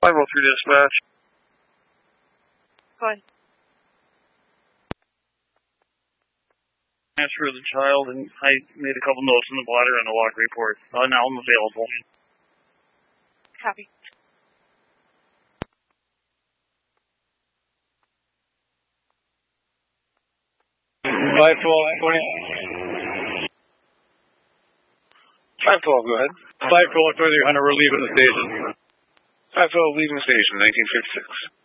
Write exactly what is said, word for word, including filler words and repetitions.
five oh three dispatch. Go ahead. Transfer the child, and I made a couple notes in the bladder and the log report. Uh, now I'm available. Copy. five twelve, twenty. five twelve, go ahead. five twelve, twenty-three hundred, we're leaving the station. five twelve, leaving the station, nineteen fifty-six.